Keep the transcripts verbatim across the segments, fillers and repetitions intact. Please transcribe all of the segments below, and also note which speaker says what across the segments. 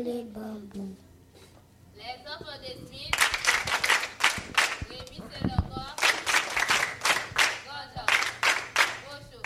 Speaker 1: Les bambous.
Speaker 2: Les enfants de Smith, Rémi c'est le corps, Gonja, Rocho.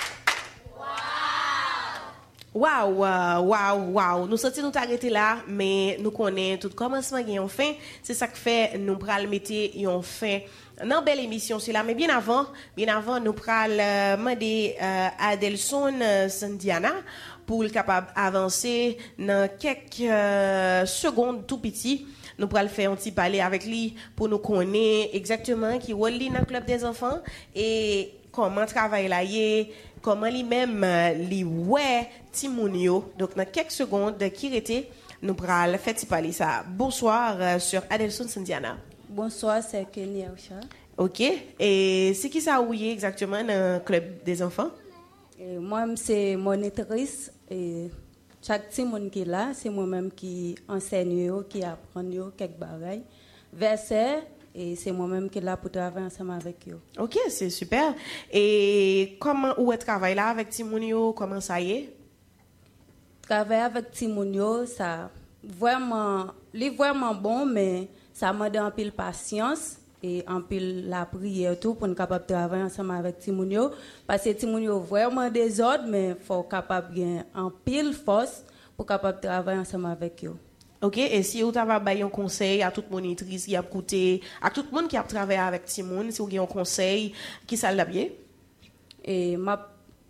Speaker 3: Waouh, waouh, waouh. Nous sortis nous t'arrêter là, mais nous connaissons tout commencement qui ont fin. C'est ça que fait nous pral mettre yon fin dans belle émission c'est là, mais bien avant, bien avant nous pral euh, demander euh, Adelson euh, Sandiana pour le capable avancer dans quelques euh, secondes tout petit. Nous pourrons faire un petit parler avec lui pour nous connaître exactement qui rôle dans le club des enfants et comment travailler là y comment lui-même li ouais Timounio. Donc dans quelques secondes qui était nous pourrons faire petit parler ça. Bonsoir euh, sur Adelson Sandiana.
Speaker 4: Bonsoir, c'est Kenny Aoucha.
Speaker 3: OK. Et c'est qui ça ouillé exactement dans le club des enfants?
Speaker 4: Et moi c'est monitrice et chaque petit monde qui est là, c'est moi-même qui enseigne, qui apprend quelques bagages, verset, et c'est moi-même qui est là pour travailler ensemble avec eux.
Speaker 3: OK, c'est super. Et comment où est travail là avec Timonio? Comment ça y est?
Speaker 4: Travailler avec Timonio, ça vraiment, c'est vraiment bon, mais ça m'a donné un peu de patience et un peu la prière tout pour être capable de travailler ensemble avec Timonio. Parce que Timonio vraiment désordre, mais il faut capable de un pile force pour capable de travailler ensemble avec eux.
Speaker 3: OK, et si vous avez un conseil à toute monitrice qui a écouté, à tout le monde qui a travaillé avec Timon, si vous avez un conseil, qui ça l'a bien?
Speaker 4: Et ma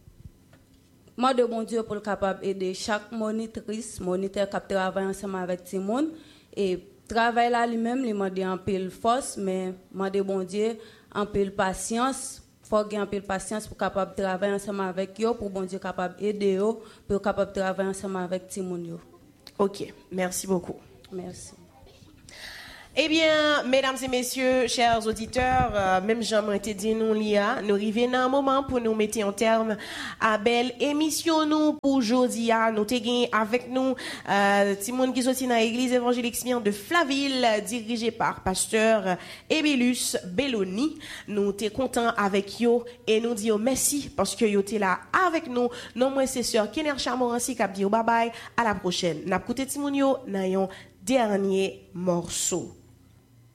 Speaker 4: moi de bon Dieu pour capable aider chaque monitrice, moniteur qui travaille ensemble avec Timon et travail là lui-même, il m'a dit un peu de force, mais m'a dit bon Dieu, un peu de patience. Faut gagner un peu de patience pour capable travailler ensemble avec eux, pour bon Dieu capable aider eux, pour capable travailler ensemble avec Timounio.
Speaker 3: OK, merci beaucoup.
Speaker 4: Merci.
Speaker 3: Eh bien, mesdames et messieurs, chers auditeurs, euh, même Jean été dit nous lia, nous arrivons dans un moment pour nous mettre en terme à belle émission nous pour aujourd'hui. Nous t'ai avec nous euh, Timon qui sorti dans l'église évangélique Smian de Flaville, dirigée par pasteur Ebelus Belloni. Nous t'es content avec yo et nous disons merci parce que yo t'es là avec nous. Non moi c'est sœur Kener Chamoransi qui a dit bye bye, à la prochaine. N'a écouté Timon yo dans un dernier morceau.